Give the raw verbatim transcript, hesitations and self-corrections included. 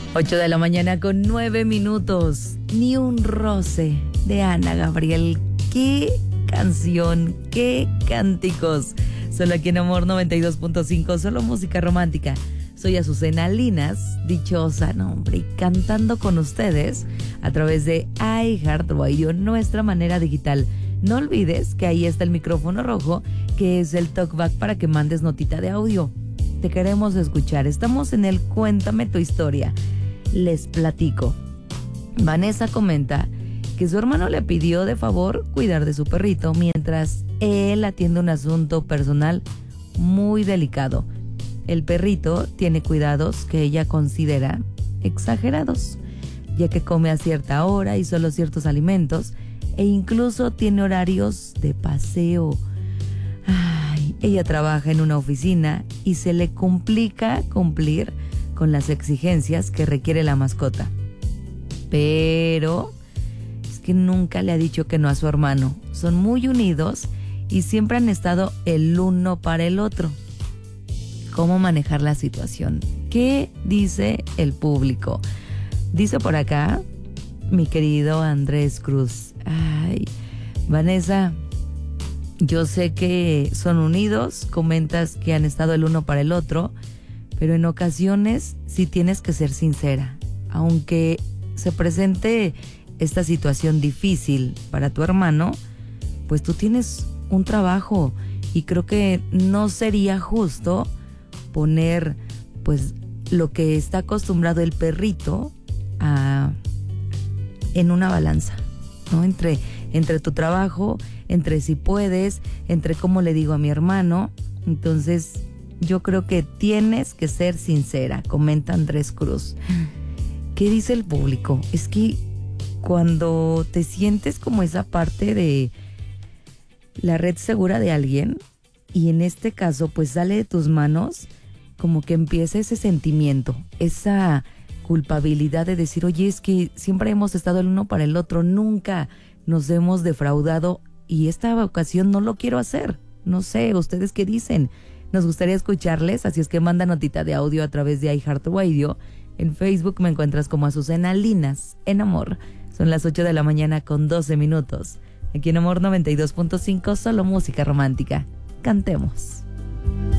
ocho de la mañana con nueve minutos. Ni un roce de Ana Gabriel. ¡Qué canción! ¡Qué cánticos! Solo aquí en Amor noventa y dos punto cinco, solo música romántica. Soy Azucena Linas, dichosa, no hombre, y cantando con ustedes a través de iHeartRadio, nuestra manera digital. No olvides que ahí está el micrófono rojo, que es el talkback para que mandes notita de audio. Te queremos escuchar. Estamos en el Cuéntame tu historia. Les platico. Vanessa comenta que su hermano le pidió de favor cuidar de su perrito mientras él atiende un asunto personal muy delicado. El perrito tiene cuidados que ella considera exagerados, ya que come a cierta hora y solo ciertos alimentos, e incluso tiene horarios de paseo. Ay, ella trabaja en una oficina y se le complica cumplir con las exigencias que requiere la mascota. Pero es que nunca le ha dicho que no a su hermano. Son muy unidos y siempre han estado el uno para el otro. ¿Cómo manejar la situación? ¿Qué dice el público? Dice por acá mi querido Andrés Cruz. Ay, Vanessa, yo sé que son unidos, comentas que han estado el uno para el otro, pero en ocasiones sí tienes que ser sincera. Aunque se presente esta situación difícil para tu hermano, pues tú tienes un trabajo y creo que no sería justo poner pues lo que está acostumbrado el perrito a, en una balanza, ¿no? Entre, entre tu trabajo, entre si puedes, entre cómo le digo a mi hermano. Entonces yo creo que tienes que ser sincera, comenta Andrés Cruz. ¿Qué dice el público? Es que cuando te sientes como esa parte de la red segura de alguien, y en este caso pues sale de tus manos, como que empieza ese sentimiento, esa culpabilidad de decir, oye, es que siempre hemos estado el uno para el otro, nunca nos hemos defraudado y esta ocasión no lo quiero hacer. No sé, ¿ustedes qué dicen? Nos gustaría escucharles, así es que manda notita de audio a través de iHeartRadio. En Facebook me encuentras como Azucena Linas, en Amor. Son las ocho de la mañana con doce minutos. Aquí en Amor noventa y dos punto cinco, solo música romántica. Cantemos.